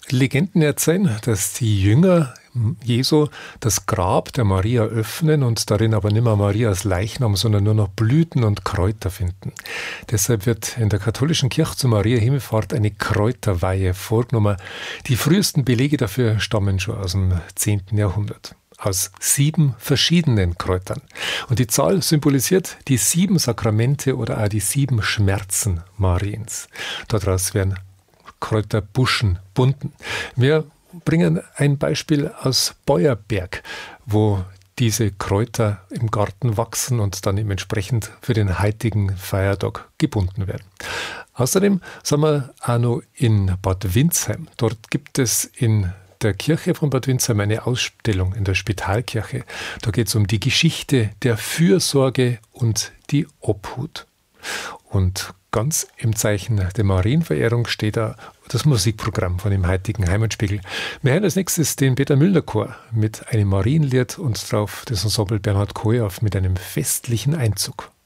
Legenden erzählen, dass die Jünger Jesu das Grab der Maria öffnen und darin aber nicht mehr Marias Leichnam, sondern nur noch Blüten und Kräuter finden. Deshalb wird in der katholischen Kirche zur Maria Himmelfahrt eine Kräuterweihe vorgenommen. Die frühesten Belege dafür stammen schon aus dem 10. Jahrhundert. Aus 7 verschiedenen Kräutern. Und die Zahl symbolisiert die 7 Sakramente oder auch die 7 Schmerzen Mariens. Daraus werden Kräuterbuschen bunden. Wir bringen ein Beispiel aus Beuerberg, wo diese Kräuter im Garten wachsen und dann eben entsprechend für den heutigen Feiertag gebunden werden. Außerdem sind wir auch noch in Bad Windsheim. Dort gibt es in der Kirche von Bad Windsheim eine Ausstellung in der Spitalkirche. Da geht es um die Geschichte der Fürsorge und die Obhut. Und ganz im Zeichen der Marienverehrung steht da das Musikprogramm von dem heutigen Heimatspiegel. Wir hören als nächstes den Peter Müllner Chor mit einem Marienlied und drauf das Ensemble Bernhard Kohlhoff mit einem festlichen Einzug.